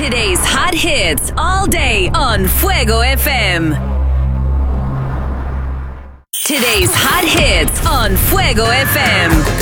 Today's hot hits all day on Fuego FM. Today's hot hits on Fuego FM.